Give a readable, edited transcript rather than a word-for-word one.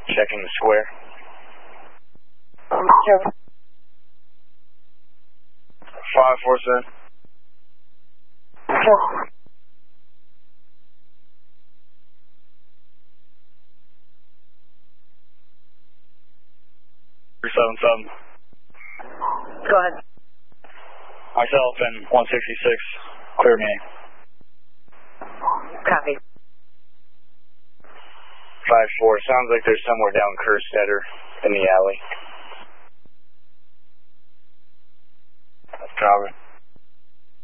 Checking the square. Sure. 547. Sure. 377. Go ahead. Myself and 166. Clear me. Copy. 5-4. Sounds like there's somewhere down Kerstetter in the alley. Copy.